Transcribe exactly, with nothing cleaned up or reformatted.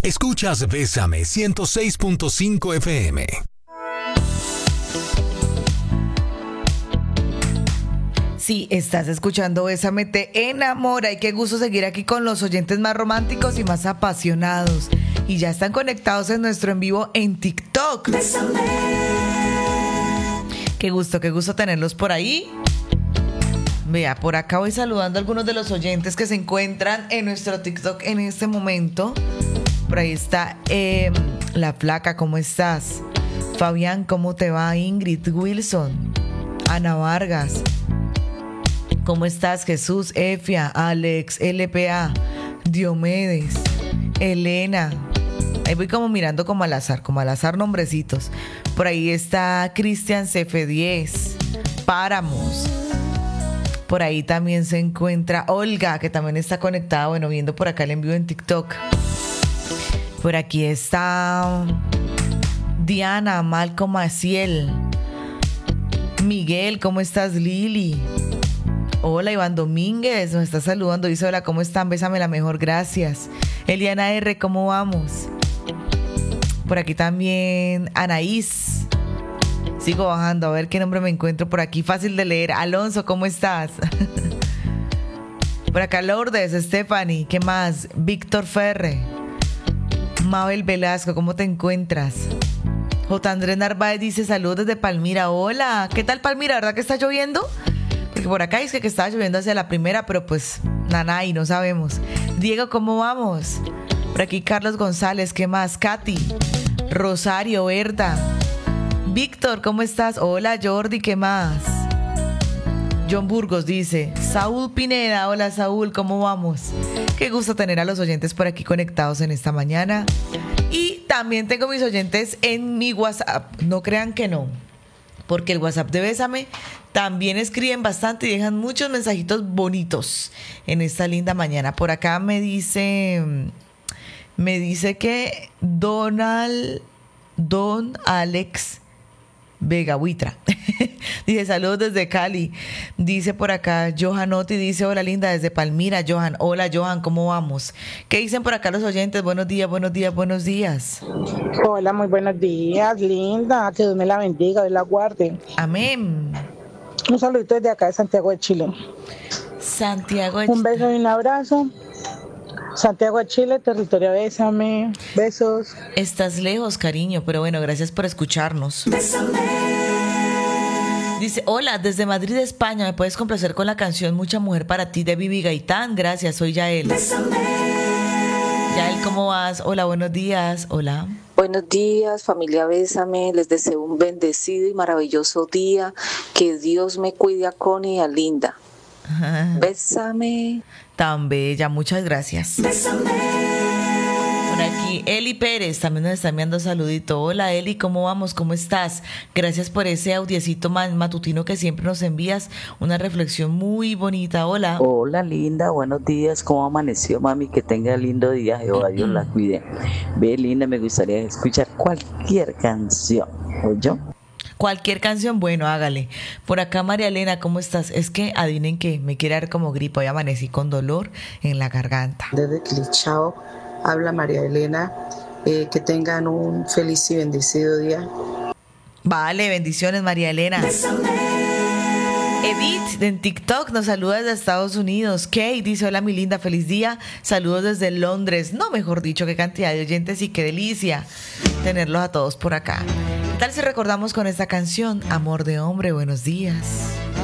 Escuchas Bésame ciento seis punto cinco F M. Sí, estás escuchando Bésame te enamora y qué gusto seguir aquí con los oyentes más románticos y más apasionados. Y ya están conectados en nuestro en vivo en TikTok. Bésame. Qué gusto, qué gusto tenerlos por ahí. Vea, por acá voy saludando a algunos de los oyentes que se encuentran en nuestro TikTok en este momento. Por ahí está eh, La Flaca, ¿cómo estás? Fabián, ¿cómo te va? Ingrid, Wilson, Ana Vargas. ¿Cómo estás? Jesús, Efia, Alex, L P A, Diomedes, Elena. Ahí voy como mirando como al azar, como al azar nombrecitos. Por ahí está Cristian C F diez, Páramos. Por ahí también se encuentra Olga, que también está conectada, bueno, viendo por acá el envío en TikTok. Por aquí está Diana, Malcolm Maciel, Miguel, ¿cómo estás? Lili. Hola, Iván Domínguez, nos está saludando. Dice, hola, ¿cómo están? Bésame la mejor, gracias. Eliana R, ¿cómo vamos? Por aquí también Anaís. Sigo bajando, a ver qué nombre me encuentro por aquí. Fácil de leer. Alonso, ¿cómo estás? Por acá Lourdes, Stephanie, ¿qué más? Víctor Ferre. Mabel Velasco, ¿cómo te encuentras? J. Andrés Narváez dice, saludos desde Palmira. Hola, ¿qué tal Palmira? ¿Verdad que está lloviendo? Porque por acá dice que estaba lloviendo hacia la primera, pero pues nada, y no sabemos. Diego, ¿cómo vamos? Por aquí Carlos González, ¿qué más? Katy, Rosario, Berta. Víctor, ¿cómo estás? Hola Jordi, ¿qué más? John Burgos dice, Saúl Pineda, hola Saúl, ¿cómo vamos? Qué gusto tener a los oyentes por aquí conectados en esta mañana. Y también tengo mis oyentes en mi WhatsApp, no crean que no, porque el WhatsApp de Bésame también escriben bastante y dejan muchos mensajitos bonitos en esta linda mañana. Por acá me dice, me dice que Donald, Don Alex Vega Huitra. Dice, saludos desde Cali. Dice por acá Johanotti, dice, hola linda, desde Palmira, Johan. Hola Johan, ¿cómo vamos? ¿Qué dicen por acá los oyentes? Buenos días, buenos días, buenos días. Hola, muy buenos días, linda. Que Dios me la bendiga, Dios la guarde. Amén. Un saludito desde acá de Santiago de Chile. Santiago de Chile. Un beso y un abrazo. Santiago de Chile, territorio Bésame. Besos. Estás lejos, cariño, pero bueno, gracias por escucharnos. Bésame. Dice, hola, desde Madrid, España, ¿me puedes complacer con la canción Mucha Mujer para ti de Vivi Gaitán? Gracias, soy Yael. Bésame. Yael, ¿cómo vas? Hola, buenos días. Hola. Buenos días, familia Bésame. Les deseo un bendecido y maravilloso día. Que Dios me cuide a Connie y a Linda. Ajá. Bésame. Tan bella, muchas gracias. Bésame. Por aquí, Eli Pérez también nos está enviando un saludito. Hola Eli, ¿cómo vamos? ¿Cómo estás? Gracias por ese audiecito matutino que siempre nos envías. Una reflexión muy bonita. Hola. Hola linda, buenos días. ¿Cómo amaneció mami? Que tenga lindo día. Jehová Dios la cuide. Ve linda, me gustaría escuchar cualquier canción. ¿Oye? Cualquier canción, bueno, hágale. Por acá, María Elena, ¿cómo estás? Es que, adivinen que me quiere dar como gripa. Hoy amanecí con dolor en la garganta. Desde Clichao, habla María Elena. Eh, que tengan un feliz y bendecido día. Vale, bendiciones, María Elena. Edith, en TikTok, nos saluda desde Estados Unidos. Kate dice, hola, mi linda, feliz día. Saludos desde Londres. No, mejor dicho, qué cantidad de oyentes y qué delicia tenerlos a todos por acá. ¿Qué tal si recordamos con esta canción? Amor de hombre, buenos días.